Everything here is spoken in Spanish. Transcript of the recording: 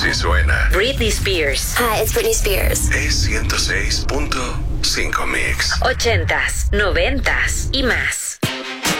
Así suena Britney Spears. Hi, it's Britney Spears. Es 106.5 Mix. 80s, 90s y más.